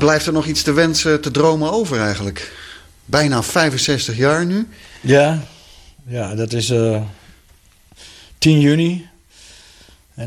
blijft er nog iets te wensen, te dromen over eigenlijk? Bijna 65 jaar nu. Ja dat is 10 juni. En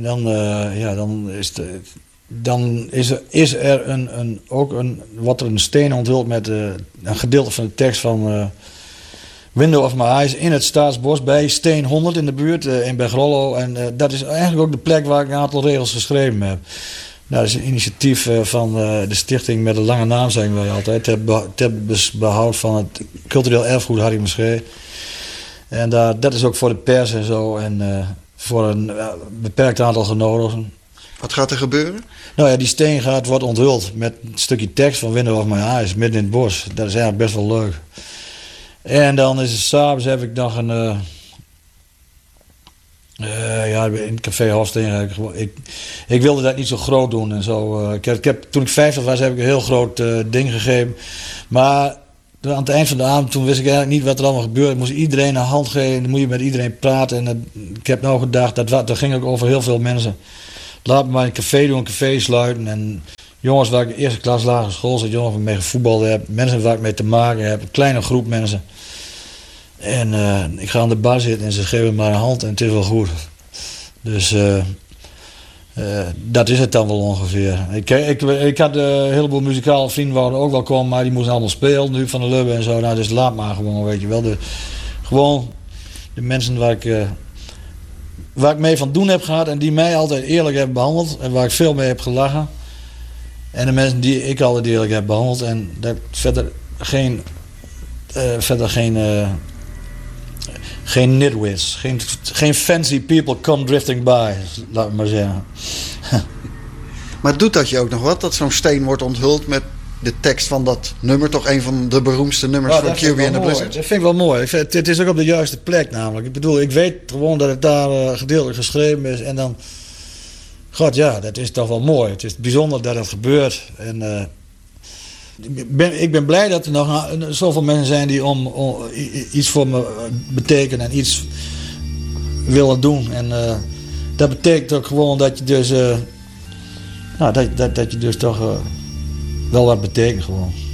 dan is er wordt er een steen onthuld met een gedeelte van de tekst van Window of My Eyes in het Staatsbos bij Steen 100 in de buurt in Bergrollo. En dat is eigenlijk ook de plek waar ik een aantal regels geschreven heb. Nou, dat is een initiatief van de stichting met een lange naam, zeggen wij altijd. Ter behoud van het cultureel erfgoed Harry Muschee. En dat is ook voor de pers en zo. En voor een beperkt aantal genodigden. Wat gaat er gebeuren? Nou ja, die steen wordt onthuld met een stukje tekst van Window of My Eyes midden in het bos. Dat is eigenlijk best wel leuk. En dan is het 's avonds heb ik nog een... in het café Hofsteen. Ik wilde dat niet zo groot doen en zo. Toen ik 50 was heb ik een heel groot ding gegeven. Maar aan het eind van de avond toen wist ik eigenlijk niet wat er allemaal gebeurde. Ik moest iedereen een hand geven. Dan moet je met iedereen praten. En ik heb nou gedacht, dat ging ook over heel veel mensen. Laat me maar een café doen, een café sluiten. En jongens waar ik in eerste klas lagere school zit, jongens waar ik mee gevoetbald heb. Mensen waar ik mee te maken heb. Een kleine groep mensen. En ik ga aan de bar zitten en ze geven me maar een hand en het is wel goed. Dus dat is het dan wel ongeveer. Ik had een heleboel muzikale vrienden wouden ook wel komen, maar die moesten allemaal spelen, nu van de Lubbe en zo. Nou, dus laat maar gewoon, weet je wel. Gewoon de mensen waar ik mee van doen heb gehad en die mij altijd eerlijk hebben behandeld en waar ik veel mee heb gelachen. En de mensen die ik altijd eerlijk heb behandeld en dat verder geen nitwits, geen fancy people come drifting by, laat me maar zeggen. Maar doet dat je ook nog wat, dat zo'n steen wordt onthuld met de tekst van dat nummer? Toch een van de beroemdste nummers van QB and the Blizzard? Dat vind ik wel mooi. Het is ook op de juiste plek namelijk. Ik bedoel, ik weet gewoon dat het daar gedeeltelijk geschreven is. En dan, god ja, dat is toch wel mooi. Het is bijzonder dat het gebeurt. En ik ben blij dat er nog zoveel mensen zijn die om iets voor me betekenen en iets willen doen. En dat betekent ook gewoon dat je dus, dat je dus toch wel wat betekent gewoon.